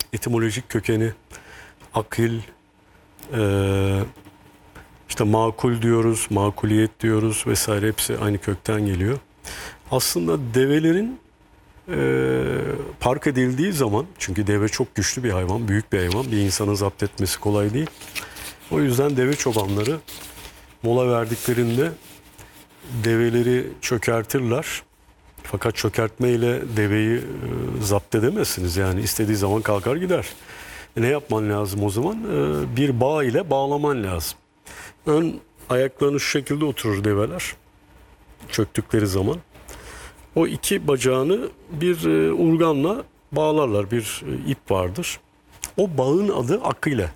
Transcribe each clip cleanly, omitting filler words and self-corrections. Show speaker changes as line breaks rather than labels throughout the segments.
etimolojik kökeni akil, işte makul diyoruz, makuliyet diyoruz vesaire, hepsi aynı kökten geliyor. Aslında develerin park edildiği zaman, çünkü deve çok güçlü bir hayvan, büyük bir hayvan, bir insanı zapt etmesi kolay değil. O yüzden deve çobanları mola verdiklerinde develeri çökertirler. Fakat çökertmeyle deveyi zapt edemezsiniz. Yani istediği zaman kalkar gider. Ne yapman lazım o zaman? Bir bağ ile bağlaman lazım. Ön ayaklarını şu şekilde oturur develer çöktükleri zaman. O iki bacağını bir urganla bağlarlar. Bir ip vardır. O bağın adı akile.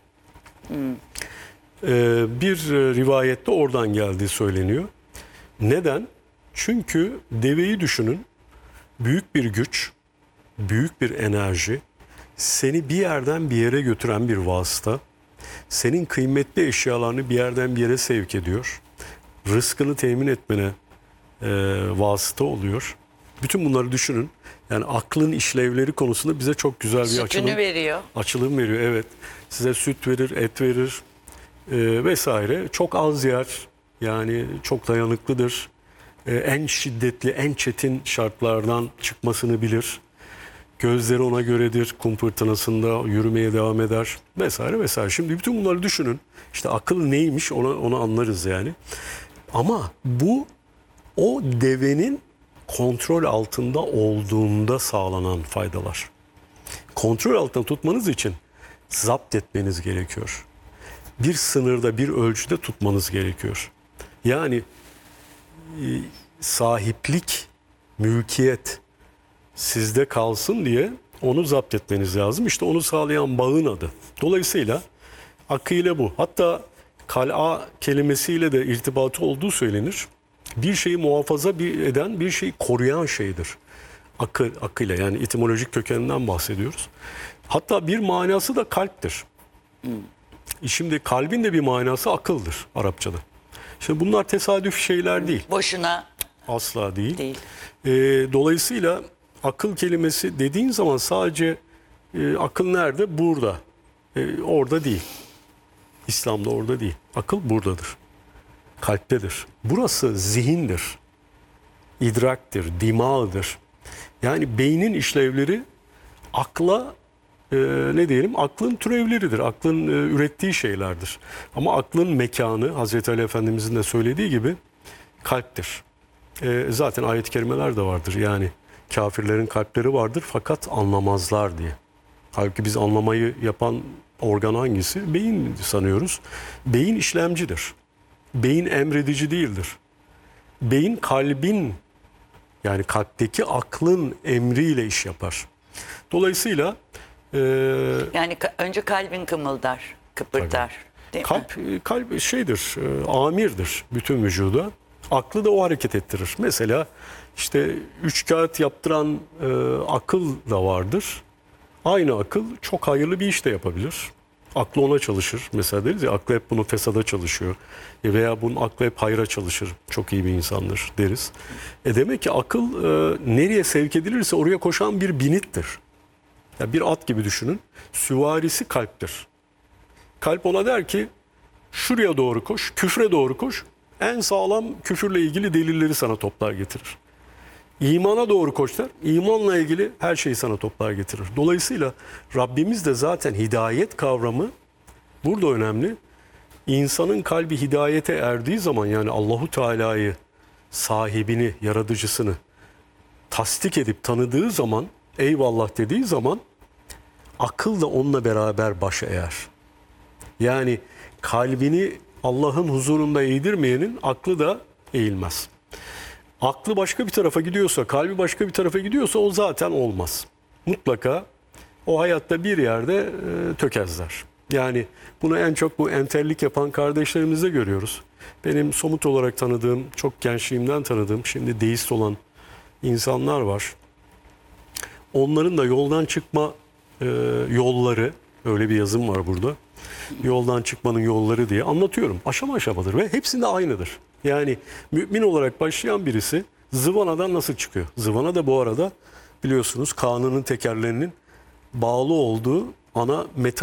Bir rivayette oradan geldiği söyleniyor. Neden? Çünkü deveyi düşünün. Büyük bir güç, büyük bir enerji, seni bir yerden bir yere götüren bir vasıta, senin kıymetli eşyalarını bir yerden bir yere sevk ediyor, rızkını temin etmene vasıta oluyor. Bütün bunları düşünün. Yani aklın işlevleri konusunda bize çok güzel bir
Sütünü veriyor.
açılım veriyor. Evet, size süt verir, et verir vesaire. Çok az yer, yani çok dayanıklıdır. En şiddetli, en çetin şartlardan çıkmasını bilir. Gözleri ona göredir, kum fırtınasında yürümeye devam eder vesaire vesaire. Şimdi bütün bunları düşünün. İşte akıl neymiş onu anlarız yani. Ama bu o devenin kontrol altında olduğunda sağlanan faydalar. Kontrol altında tutmanız için zapt etmeniz gerekiyor. Bir sınırda, bir ölçüde tutmanız gerekiyor. Yani sahiplik, mülkiyet sizde kalsın diye onu zapt etmeniz lazım. İşte onu sağlayan bağın adı. Dolayısıyla akile bu. Hatta kal'a kelimesiyle de irtibatı olduğu söylenir. Bir şeyi muhafaza eden, bir şeyi koruyan şeydir. Akile, yani etimolojik kökeninden bahsediyoruz. Hatta bir manası da kalptir. Şimdi kalbin de bir manası akıldır Arapçada. Şimdi bunlar tesadüf şeyler değil.
Boşuna
Asla değil.
değil.
Dolayısıyla akıl kelimesi dediğin zaman sadece akıl nerede? Burada. Orada değil. İslam'da orada değil. Akıl buradadır. Kalptedir. Burası zihindir. İdraktir, dimağıdır. Yani beynin işlevleri akla ne diyelim? Aklın türevleridir. Aklın ürettiği şeylerdir. Ama aklın mekanı, Hazreti Ali Efendimizin de söylediği gibi kalptir. Zaten ayet-i kerimeler de vardır. Yani kafirlerin kalpleri vardır fakat anlamazlar diye. Halbuki biz anlamayı yapan organ hangisi? Beyin sanıyoruz. Beyin işlemcidir. Beyin emredici değildir. Beyin kalbin, yani kalpteki aklın emriyle iş yapar. Dolayısıyla
Yani önce kalbin kımıldar, kıpırdar. Değil mi?
kalp şeydir, amirdir bütün vücuda. Aklı da o hareket ettirir. Mesela işte üç kağıt yaptıran akıl da vardır. Aynı akıl çok hayırlı bir iş de yapabilir. Aklı ona çalışır. Mesela deriz ya, aklı hep bunun fesada çalışıyor. Veya bunun aklı hep hayra çalışır. Çok iyi bir insandır deriz. Demek ki akıl nereye sevk edilirse oraya koşan bir binittir. Yani bir at gibi düşünün. Süvarisi kalptir. Kalp ona der ki şuraya doğru koş, küfre doğru koş. En sağlam küfürle ilgili delilleri sana toplar getirir. İmana doğru koş der. İmanla ilgili her şeyi sana toplar getirir. Dolayısıyla Rabbimiz de zaten hidayet kavramı burada önemli. İnsanın kalbi hidayete erdiği zaman, yani Allahu Teala'yı, sahibini, yaratıcısını tasdik edip tanıdığı zaman, eyvallah dediği zaman akıl da onunla beraber başa eğer. Yani kalbini Allah'ın huzurunda eğdirmeyenin aklı da eğilmez. Aklı başka bir tarafa gidiyorsa, kalbi başka bir tarafa gidiyorsa o zaten olmaz. Mutlaka o hayatta bir yerde tökezler. Yani bunu en çok bu entellik yapan kardeşlerimizde görüyoruz. Benim somut olarak tanıdığım, çok gençliğimden tanıdığım, şimdi deist olan insanlar var. Onların da yoldan çıkma yolları, öyle bir yazım var burada. Yoldan çıkmanın yolları diye anlatıyorum. Aşama aşamadır ve hepsinde aynıdır. Yani mümin olarak başlayan birisi zıvanadan nasıl çıkıyor? Zıvana da bu arada biliyorsunuz kanunun tekerlerinin bağlı olduğu ana metal